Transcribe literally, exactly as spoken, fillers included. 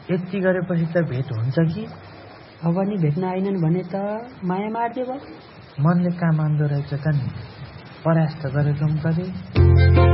यति गरेपछि त भेट हुन्छ कि? अब नि भेट्न आइनन् भने त माया मार्दियो भयो। मनले काम आन्दो रहेछ त नि, परास्त गरेको पनि गरे।